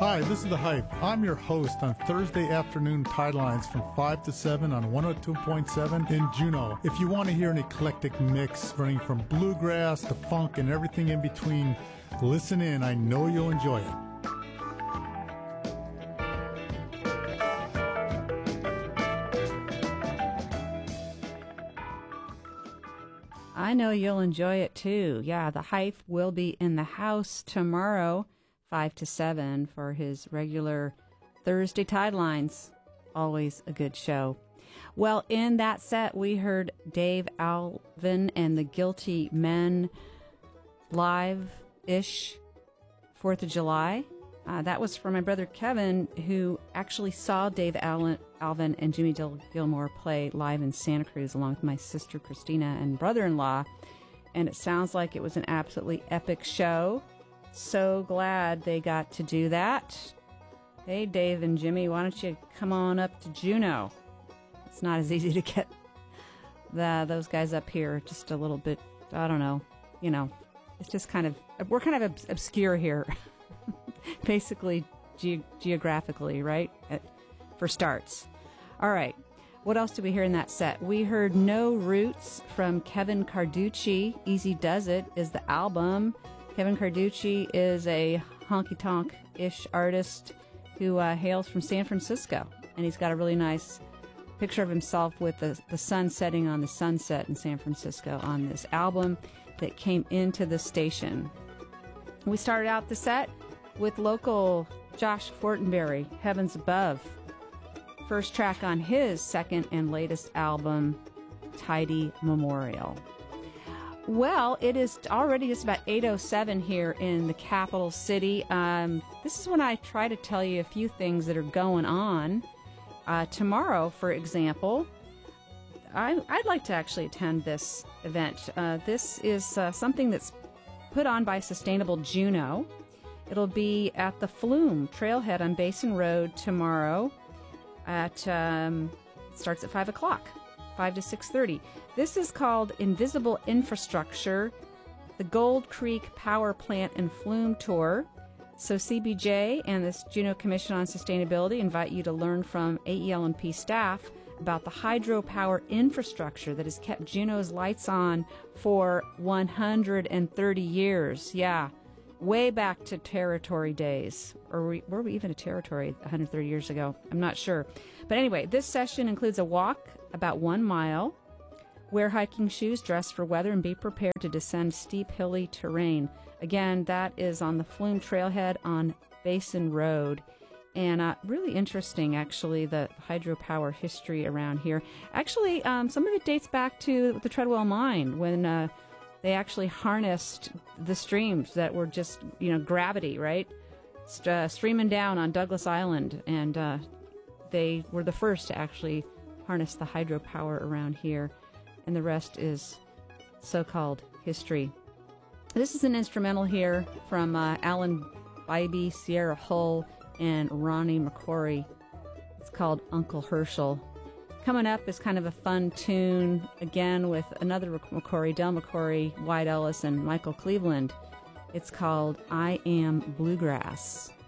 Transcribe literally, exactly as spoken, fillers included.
Hi, this is The Hype. I'm your host on Thursday afternoon Tidelines from five to seven on one oh two point seven in Juneau. If you want to hear an eclectic mix running from bluegrass to funk and everything in between, listen in. I know you'll enjoy it. I know you'll enjoy it too. Yeah, The Hype will be in the house tomorrow, five to seven, for his regular Thursday Tidelines. Always a good show. Well, in that set, we heard Dave Alvin and the Guilty Men live-ish fourth of July. Uh, that was for my brother Kevin, who actually saw Dave Allen, Alvin and Jimmy Dil Gilmore play live in Santa Cruz along with my sister Christina and brother-in-law. And it sounds like it was an absolutely epic show. So glad they got to do that. Hey, Dave and Jimmy, why don't you come on up to Juneau? It's not as easy to get the, those guys up here. Just a little bit, I don't know, you know, it's just kind of, we're kind of ob- obscure here. Basically, ge- geographically, right? At, for starts. All right. What else did we hear in that set? We heard No Roots from Kevin Carducci. Easy Does It is the album. Kevin Carducci is a honky-tonk-ish artist who uh, hails from San Francisco. And he's got a really nice picture of himself with the, the sun setting on the sunset in San Francisco on this album that came into the station. We started out the set with local Josh Fortenberry, Heavens Above. First track on his second and latest album, Tidy Memorial. Well, it is already just about eight oh seven here in the capital city. Um, this is when I try to tell you a few things that are going on. Uh, tomorrow, for example, I, I'd like to actually attend this event. Uh, this is uh, something that's put on by Sustainable Juneau. It'll be at the Flume Trailhead on Basin Road tomorrow. At um, it starts at five o'clock, five to six thirty. This is called Invisible Infrastructure, the Gold Creek Power Plant and Flume Tour. So C B J and this Juneau Commission on Sustainability invite you to learn from A E L and P staff about the hydropower infrastructure that has kept Juneau's lights on for one hundred thirty years. Yeah. Way back to territory days. Or were we, were we even a territory one hundred thirty years ago? I'm not sure. But anyway, this session includes a walk about one mile. Wear hiking shoes, dress for weather, and be prepared to descend steep, hilly terrain. Again, that is on the Flume Trailhead on Basin Road. And uh, really interesting, actually, the hydropower history around here. Actually, um, some of it dates back to the Treadwell Mine when uh, they actually harnessed the streams that were just, you know, gravity, right? St- uh, streaming down on Douglas Island. And uh, they were the first to actually harness the hydropower around here. And the rest is so-called history. This is an instrumental here from uh, Alan Bybee, Sierra Hull, and Ronnie McCory. It's called Uncle Herschel. Coming up is kind of a fun tune, again, with another McCory, Del McCory, White Ellis, and Michael Cleveland. It's called I Am Bluegrass.